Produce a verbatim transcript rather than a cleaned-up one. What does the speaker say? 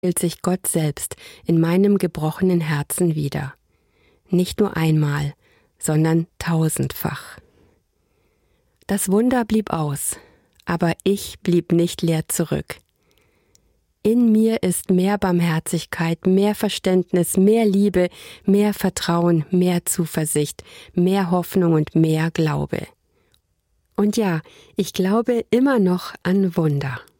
spiegelt sich Gott selbst in meinem gebrochenen Herzen wider. Nicht nur einmal, sondern tausendfach. Das Wunder blieb aus, aber ich blieb nicht leer zurück. In mir ist mehr Barmherzigkeit, mehr Verständnis, mehr Liebe, mehr Vertrauen, mehr Zuversicht, mehr Hoffnung und mehr Glaube. Und ja, ich glaube immer noch an Wunder.